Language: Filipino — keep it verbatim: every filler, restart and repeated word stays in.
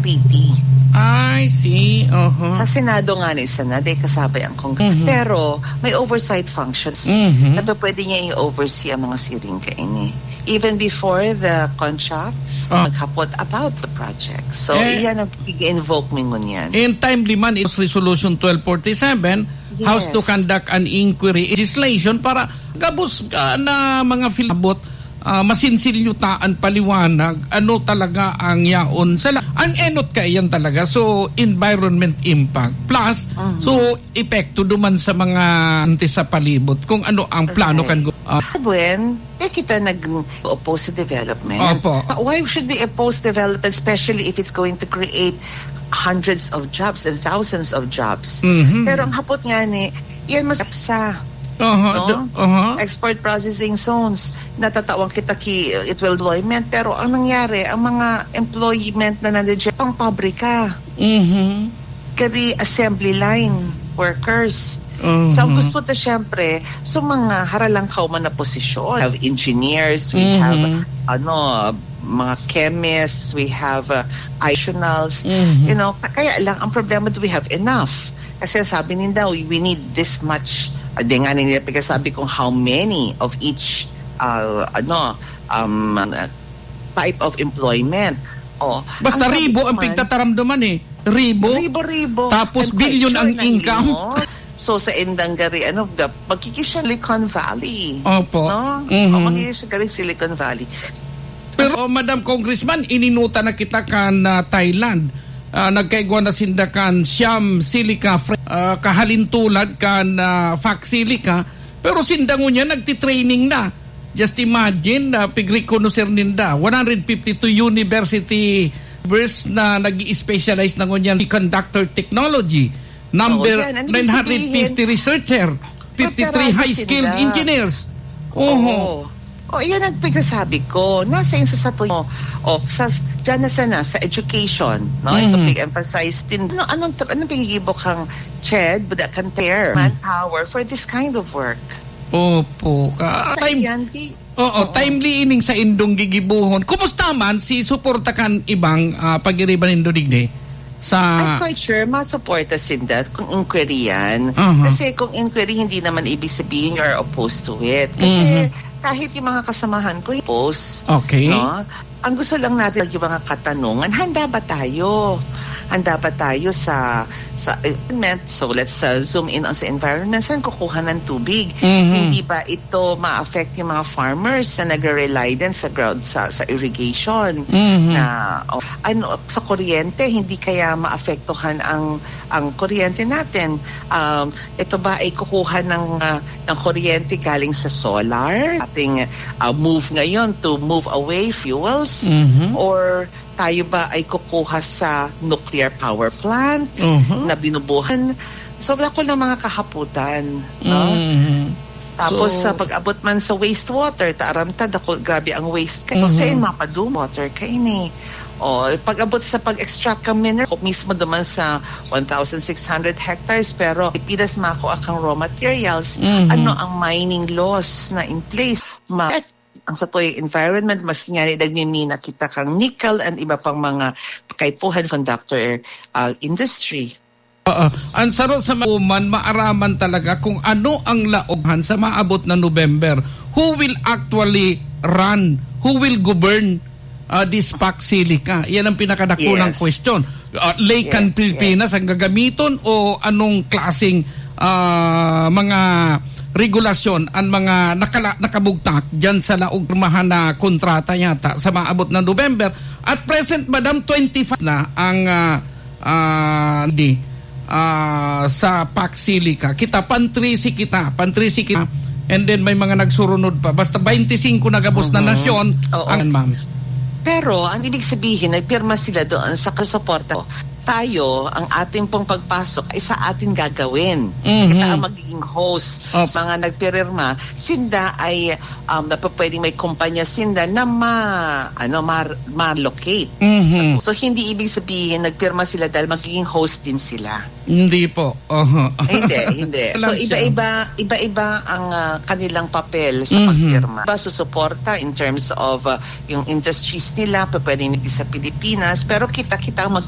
P T. I see. Uh-huh. Sa Senado nga ni Senado, kasabay ang Congress. Mm-hmm. Pero may oversight functions mm-hmm. na pwede niya i-oversee ang mga siring kaini. Even before the contracts, oh. maghapot about the project. So, eh, iyan ang i-invoke mo ngunyan. In timely man, it's Resolution twelve forty-seven, yes. House to conduct an inquiry legislation para gabos uh, na mga filabot Uh, masinsilyutaan paliwanag ano talaga ang yaon sa la- ang enot kaiyan talaga, so environment impact plus uh-huh. so epekto duman sa mga anti sa palibot kung ano ang plano okay. kan uh, when eh kita nag-oppose to development. Opo. Why should we oppose development, especially if it's going to create hundreds of jobs and thousands of jobs? Mm-hmm. Pero ang hapot nga ni yan mas sa Uh-huh. no? Uh-huh. Export processing zones, natatawang kita ki it will employment, pero ang nangyari, ang mga employment na nandiyan pang pabrika, mm-hmm. kari assembly line workers. Uh-huh. So ang gusto ta syempre, so mga haralang kauman na posisyon, we have engineers, we mm-hmm. have ano mga chemists, we have uh, additionals, mm-hmm. you know, kaya lang ang problema, do we have enough? Kasi sabi nila, we, we need this much. Di nga nila sabi kung how many of each uh, ano um, type of employment. Oh, basta ang ribo ang pigtataramdaman eh. Ribo. Ribo-ribo. Tapos billion ang income. Mo. So sa Indangari, ano, magkikisya Silicon Valley. Opo. No? Mm-hmm. O magkikisya Silicon Valley. Pero oh, Madam Congressman, ininuta na kita kan uh, Thailand. Uh, nagkaigwa na sindakan Siam Silica uh, kahalintulad kan uh, Faxilica, pero sindango niya nagtitraining na. Just imagine uh, pigreconocer ninda one hundred fifty-two university verse na nag-i-specialize na ngunyan conductor technology, number oh, yan, nine hundred fifty researcher, fifty-three high-skilled engineers. Oo. O, oh, iyan ang pagkasabi ko. Nasa yung sasapoy mo. O, sa, dyan na sana, sa education. No? Mm-hmm. Ito pig-emphasize din. Ano, anong, anong pagigibok kang C H E D, but can tear manpower for this kind of work? Opo. Ka, time, yan, di, oo, timely ining sa indong gigibuhon. Kumusta man si suporta kan ibang uh, pag-iriban indo digde? Sa... I'm quite sure masuporta sin that kung inquiry yan. Uh-huh. Kasi kung inquiry, hindi naman ibig sabihin you're opposed to it. Kasi uh-huh. kahit yung mga kasamahan ko, post. Okay. No? Ang gusto lang natin yung mga katanungan, handa ba tayo? Handa ba tayo sa sa environment? So let's uh, zoom in on sa environment. Saan kukuha ng tubig? Mm-hmm. Hindi ba ito ma-affect yung mga farmers na nagre-rely din sa ground sa sa irrigation? Mm-hmm. Na oh, ano sa kuryente, hindi kaya maapektuhan ang ang kuryente natin? Um, ito ba ay kukuha ng uh, ng kuryente galing sa solar? Ating uh, move ngayon to move away fuels, mm-hmm. or tayo ba ay kukuha sa nuclear power plant uh-huh. na binubuhan? So, wala ko ng mga kahaputan. No? Mm-hmm. Tapos, so, sa pag-abot man sa wastewater, taaramtad ako, grabe ang waste. So, uh-huh. saan mapadum water kayo ni? O, pag-abot sa pag-extract ka mineral, mismo naman sa one thousand six hundred hectares, pero ipidas mako akang raw materials. Mm-hmm. Ano ang mining laws na in place? Ma- ang sa toy environment, mas nga nagmimina kita kang nickel and iba pang mga kaipuhan conductor uh, industry. Uh, ang saro sa mauman, maaraman talaga kung ano ang laoghan sa maabot na November. Who will actually run? Who will govern uh, this Faxilica? Yan ang pinakadakulang yes. question. Uh, Lake yes, Pilipinas yes. ang gagamiton o anong klaseng uh, mga regulasyon ang mga nakala, nakabugtak dyan sa laugmahan na kontrata yata sa maabot na November. At present, Madam, twenty-five na ang uh, uh, di, uh, sa Faxilica. Kita, pantrisi kita, pantrisi kita. And then may mga nagsurunod pa. Basta twenty-five na gabos uh-huh. na nasyon. Oo. Ang ma'am. Pero, ang ibig sabihin, nagpirma sila doon sa kasuporta. Tayo, ang ating pong pagpasok ay sa atin gagawin. Mm-hmm. Kita ang magiging host. Oh. Mga nagpirma, sinda ay um, pwedeng may kumpanya sinda na ma, ano, ma- ma-locate. Mm-hmm. So, so, hindi ibig sabihin, nagpirma sila dahil magiging host din sila. Hindi po. Uh-huh. hindi, hindi. So, iba-iba, iba-iba ang uh, kanilang papel sa mm-hmm. pagpirma. Iba susuporta in terms of uh, yung industries nila, pwedeng sa Pilipinas, pero kita-kita ang mag